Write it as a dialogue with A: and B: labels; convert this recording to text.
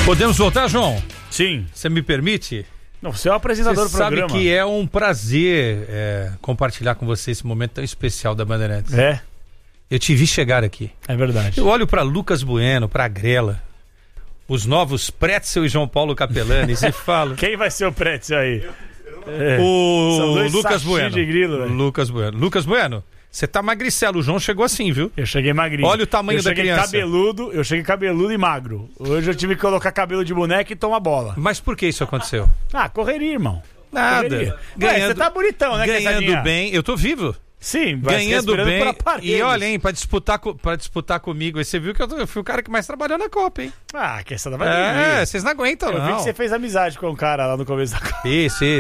A: Podemos voltar, João?
B: Sim.
A: Você me permite?
B: Não, você é o apresentador do programa.
A: Sabe que é um prazer compartilhar com você esse momento tão especial da Bandeirantes.
B: É.
A: Eu te vi chegar aqui.
B: É verdade.
A: Eu olho para Lucas Bueno, para Grela, os novos Pretzel e João Paulo Capelanes e falo...
B: Quem vai ser o Pretzel aí?
A: O Lucas Bueno.
B: De grilo,
A: Lucas Bueno. Lucas Bueno, você tá magricelo. O João chegou assim, viu?
B: Eu cheguei magrinho.
A: Olha o tamanho da criança.
B: Eu cheguei cabeludo e magro. Hoje eu tive que colocar cabelo de boneca e tomar bola.
A: Mas por que isso aconteceu?
B: Correria, irmão.
A: Nada.
B: Correria. Você tá bonitão, né,
A: ganhando bem. Eu tô vivo.
B: Sim,
A: ganhando bem. E olha, hein, pra disputar comigo. Aí você viu que eu fui o cara que mais trabalhou na Copa, hein?
B: Que essa da Bandeirantes.
A: Vocês não aguentam,
B: Eu vi que você fez amizade com o cara lá no começo da Copa.
A: Isso.